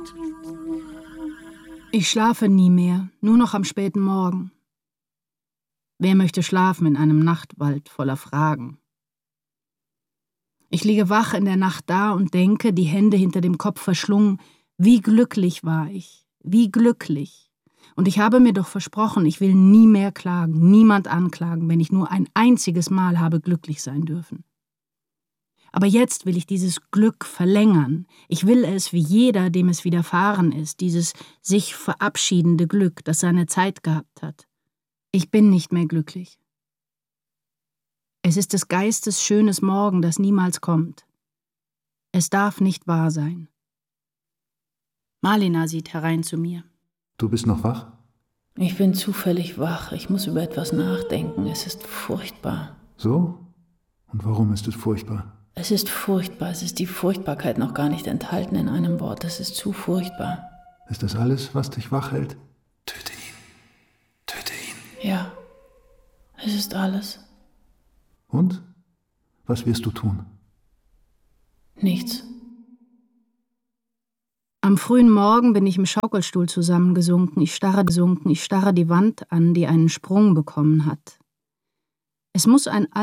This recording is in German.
Ich schlafe nie mehr, nur noch am späten Morgen. Wer möchte schlafen in einem Nachtwald voller Fragen? Ich liege wach in der Nacht da und denke, die Hände hinter dem Kopf verschlungen, wie glücklich war ich, wie glücklich. Und ich habe mir doch versprochen, ich will nie mehr klagen, niemand anklagen, wenn ich nur ein einziges Mal habe glücklich sein dürfen. Aber jetzt will ich dieses Glück verlängern. Ich will es wie jeder, dem es widerfahren ist, dieses sich verabschiedende Glück, das seine Zeit gehabt hat. Ich bin nicht mehr glücklich. Es ist des Geistes schönes Morgen, das niemals kommt. Es darf nicht wahr sein. Malina sieht herein zu mir. Du bist noch wach? Ich bin zufällig wach. Ich muss über etwas nachdenken. Es ist furchtbar. So? Und warum ist es furchtbar? Es ist furchtbar. Es ist die Furchtbarkeit noch gar nicht enthalten in einem Wort. Es ist zu furchtbar. Ist das alles, was dich wach hält? Töte ihn. Töte ihn. Ja, es ist alles. Und? Was wirst du tun? Nichts. Am frühen Morgen bin ich im Schaukelstuhl zusammengesunken. Ich starre die Wand an, die einen Sprung bekommen hat. Es muss ein